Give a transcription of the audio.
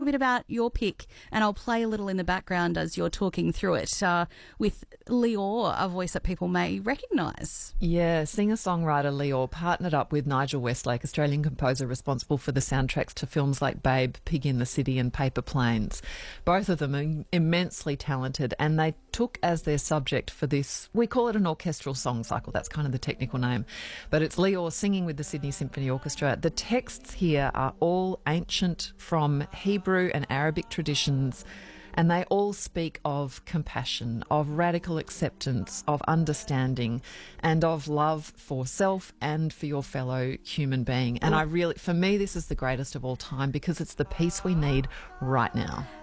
bit about your pick, and I'll play a little in the background as you're talking through it with Lior, a voice that people may recognise. Yeah, singer-songwriter Lior partnered up with Nigel Westlake, Australian composer responsible for the soundtracks to films like Babe, Pig in the City and Paper Planes. Both of them are immensely talented, and they took as their subject for this, we call it an orchestral song cycle, that's kind of the technical name, but it's Lior singing with the Sydney Symphony Orchestra. The texts here are all ancient from Hebrew and Arabic traditions, and they all speak of compassion, of radical acceptance, of understanding, and of love for self and for your fellow human being. And for me, this is the greatest of all time because it's the peace we need right now.